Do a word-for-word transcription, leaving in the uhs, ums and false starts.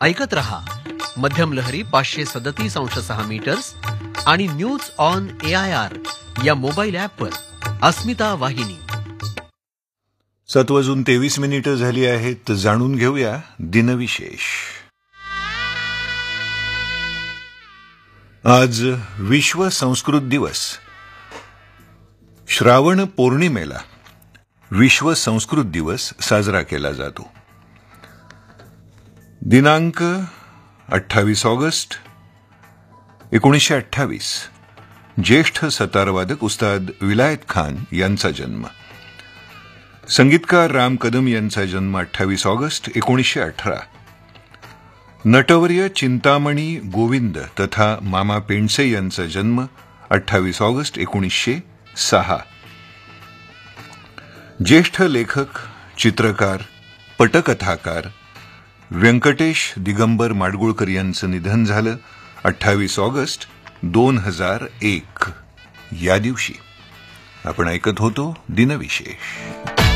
ऐकत रहा मध्यम लहरी पाचशे सदतीस अंश सहा मीटर्स आणि news on A I R या मोबाईल ॲपवर अस्मिता वाहिनी. सात वाजून तेवीस मिनिटं झाली आहेत. जाणून घेऊया दिनविशेष. आज विश्व संस्कृत दिवस. श्रावण पौर्णिमेला विश्व संस्कृत दिवस साजरा केला जातो. दिनांक अठ्ठावीस ऑगस्ट एकोणीसशे अठ्ठावीस ज्येष्ठ सतारवादक उस्ताद विलायत खान यांचा जन्म. संगीतकार राम कदम यांचा जन्म अठ्ठावीस ऑगस्ट एकोणीसशे अठरा. नटवर्य चिंतामणी गोविंद तथा मामा पेंडसे यांचा जन्म अठ्ठावीस ऑगस्ट एकोणीसशे सहा. ज्येष्ठ लेखक, चित्रकार, पटकथाकार व्यंकटेश दिगंबर माडगुळकर यांचं निधन झालं अठ्ठावीस ऑगस्ट दोन हजार एक या दिवशी. आपण ऐकत होतो दिनविशेष.